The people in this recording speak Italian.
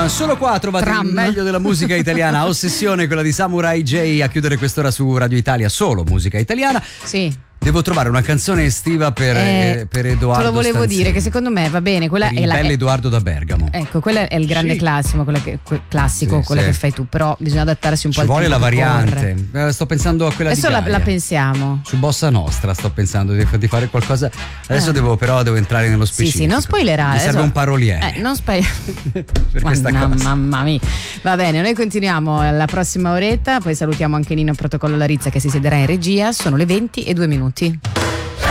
Solo qua trovate il meglio della musica italiana. Ossessione, quella di Samurai J, a chiudere quest'ora su Radio Italia, solo musica italiana. Sì. Devo trovare una canzone estiva per Edoardo. Te lo volevo Stanzini. dire che secondo me va bene. Quella per è il la bello Edoardo da Bergamo. Ecco, quello è il grande classico, classico, quello che fai tu. Però bisogna adattarsi un po' Ci al vuole la tempo che variante. corre. Sto pensando a quella Adesso di Gaia. la pensiamo. Su Bossa Nostra sto pensando di fare qualcosa. Adesso devo entrare nello specifico. Sì, non spoilerare. Mi serve un paroliere. Non per questa cosa. Mamma mia. Va bene, noi continuiamo la prossima oretta. Poi salutiamo anche Nino Protocollo Larizza che si siederà in regia. Sono le 20:02.